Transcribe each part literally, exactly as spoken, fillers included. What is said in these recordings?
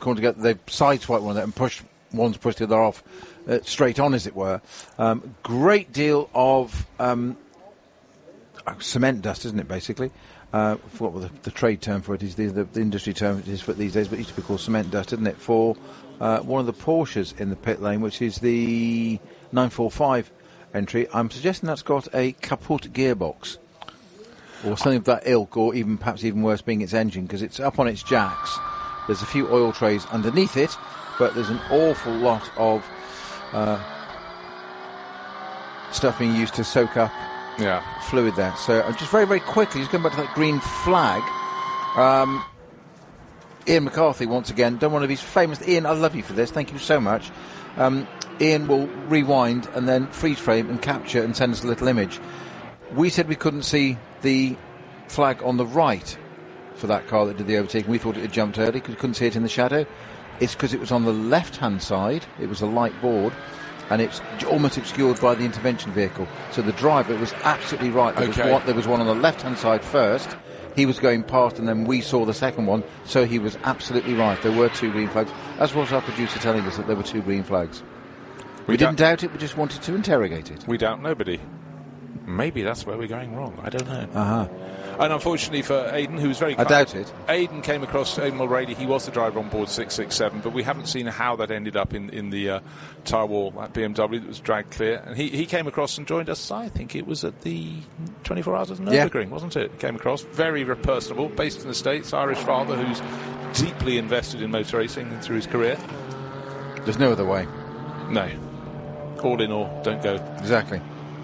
corner together. They sideswiped one of them and pushed, one's pushed the other off uh, straight on, as it were. Um, great deal of um, cement dust, isn't it, basically? Uh, what the, the trade term for it is, the, the, the industry term it is for it these days, but it used to be called cement dust, isn't it, for uh, one of the Porsches in the pit lane, which is the nine forty-five entry. I'm suggesting that's got a kaput gearbox, or something of that ilk, or even perhaps even worse being its engine, because it's up on its jacks. There's a few oil trays underneath it, but there's an awful lot of uh, stuff being used to soak up yeah. fluid there. So uh, just very, very quickly, just going back to that green flag. Um, Ian McCarthy, once again, done one of his famous... Ian, I love you for this. Thank you so much. Um, Ian will rewind and then freeze frame and capture and send us a little image. We said we couldn't see the flag on the right for that car that did the overtaking. We thought it had jumped early because we couldn't see it in the shadow. It's because it was on the left-hand side. It was a light board, and it's almost obscured by the intervention vehicle. So the driver was absolutely right. There, okay. was, one, there was one on the left-hand side first. He was going past, and then we saw the second one, so he was absolutely right. There were two green flags, as was our producer telling us that there were two green flags. We, we didn't doubt it, we just wanted to interrogate it. We doubt nobody. Maybe that's where we're going wrong. I don't know. Uh-huh. And unfortunately for Aidan, who was very... I doubt it. Aidan came across, Aidan Mulrady, he was the driver on board six six seven, but we haven't seen how that ended up in, in the uh, tyre wall at B M W that was dragged clear. And he, he came across and joined us, I think it was at the twenty-four hours of Nürburgring, yeah. wasn't it? He came across, very personable, based in the States, Irish father who's deeply invested in motor racing through his career. There's no other way. No. All in all, don't go. Exactly.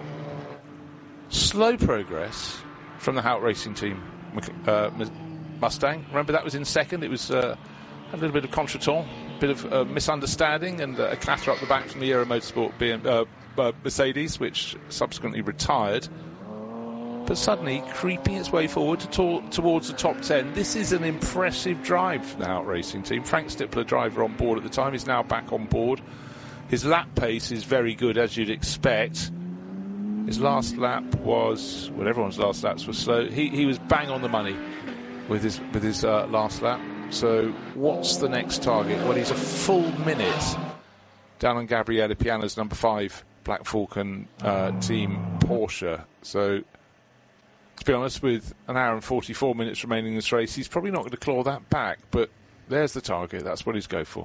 Slow progress from the Hout Racing team, uh, Mustang. Remember, that was in second. It was uh, a little bit of contretemps, a bit of uh, misunderstanding, and uh, a clatter up the back from the Aero Motorsport B M, uh, uh, Mercedes, which subsequently retired. But suddenly, creeping its way forward to to- towards the top ten. This is an impressive drive from the Hout Racing team. Frank Stippler, driver on board at the time, is now back on board. His lap pace is very good, as you'd expect. His last lap was, well, everyone's last laps were slow. He he was bang on the money with his with his uh, last lap. So what's the next target? Well, he's a full minute down on Gabriele Piana's number five Black Falcon uh, team Porsche. So to be honest, with an hour and forty-four minutes remaining in this race, he's probably not going to claw that back. But there's the target. That's what he's go for.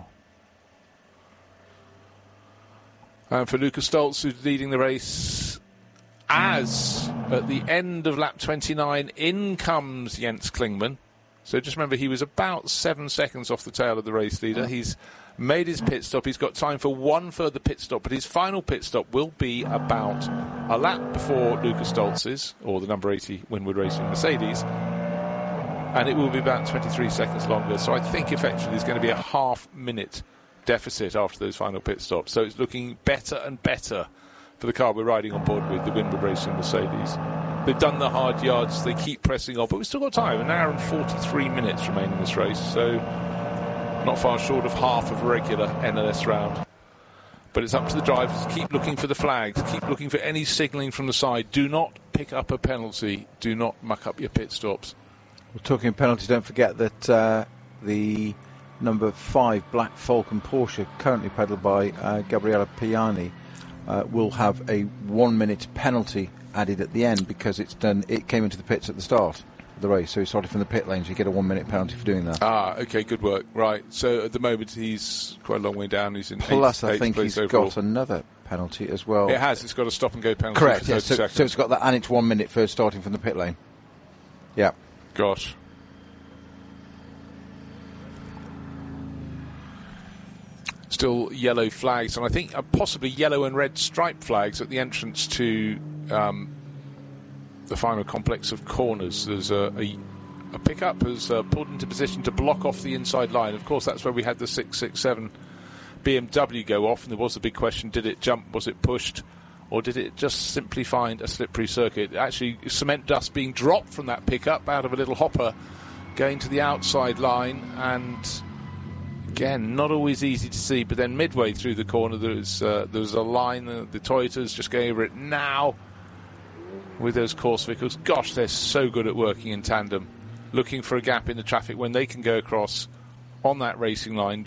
And for Lukas Stoltz, who's leading the race, as at the end of lap twenty-nine, in comes Jens Klingmann. So just remember, he was about seven seconds off the tail of the race leader. He's made his pit stop. He's got time for one further pit stop, but his final pit stop will be about a lap before Lukas Stoltz's, or the number eighty Winward Racing Mercedes, and it will be about twenty-three seconds longer. So I think effectively there's going to be a half minute deficit after those final pit stops. So it's looking better and better for the car we're riding on board with, the Winward Racing Mercedes. They've done the hard yards, they keep pressing on, but we've still got time, an hour and forty-three minutes remaining in this race, so not far short of half of a regular N L S round. But it's up to the drivers to keep looking for the flags, keep looking for any signalling from the side. Do not pick up a penalty, do not muck up your pit stops. We're talking penalties, don't forget that uh, the number five Black Falcon Porsche, currently pedalled by uh, Gabriele Piani, uh, will have a one minute penalty added at the end because it's done. It came into the pits at the start of the race, so he started from the pit lane, so you get a one minute penalty for doing that. Ah, okay, good work. Right, so at the moment he's quite a long way down. He's in Plus, eighth, I think he's overall. got another penalty as well. It has. It's got a stop and go penalty. Correct. For Yeah. So, seconds. so it's got that, and it's one minute for starting from the pit lane. Yeah. Gosh. Still yellow flags, and I think uh, possibly yellow and red striped flags at the entrance to um, the final complex of corners. There's a, a, a pickup has uh, pulled into position to block off the inside line. Of course, that's where we had the six six seven B M W go off, and there was a big question: did it jump? Was it pushed? Or did it just simply find a slippery circuit? Actually, cement dust being dropped from that pickup out of a little hopper, going to the outside line, and again, not always easy to see. But then midway through the corner, there was uh, there was a line. Uh, the Toyota's just going over it now with those course vehicles. Gosh, they're so good at working in tandem, looking for a gap in the traffic when they can go across on that racing line.